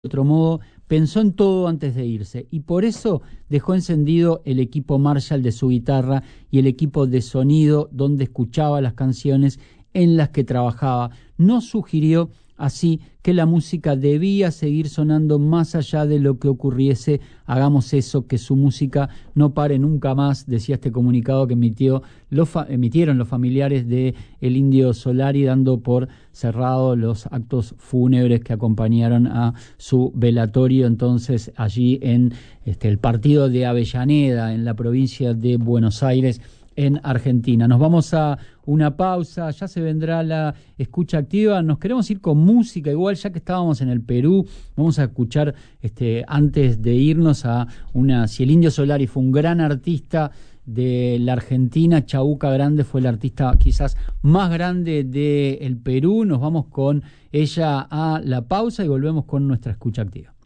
otro modo, pensó en todo antes de irse y por eso dejó encendido el equipo Marshall de su guitarra y el equipo de sonido donde escuchaba las canciones en las que trabajaba. No sugirió así que la música debía seguir sonando más allá de lo que ocurriese. Hagamos eso, que su música no pare nunca más, decía este comunicado que emitieron los familiares de el Indio Solari, dando por cerrado los actos fúnebres que acompañaron a su velatorio entonces allí en el partido de Avellaneda, en la provincia de Buenos Aires, en Argentina. Nos vamos a una pausa, ya se vendrá la escucha activa. Nos queremos ir con música, igual ya que estábamos en el Perú, vamos a escuchar antes de irnos a si el Indio Solari fue un gran artista de la Argentina, Chabuca Grande fue el artista quizás más grande del Perú. Nos vamos con ella a la pausa y volvemos con nuestra escucha activa.